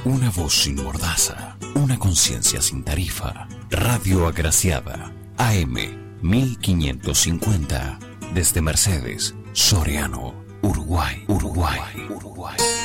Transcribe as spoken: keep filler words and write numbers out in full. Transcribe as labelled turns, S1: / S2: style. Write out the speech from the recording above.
S1: Una voz sin mordaza, una conciencia sin tarifa. Radio Agraciada, A M mil quinientos cincuenta, desde Mercedes, Soriano, Uruguay, Uruguay, Uruguay.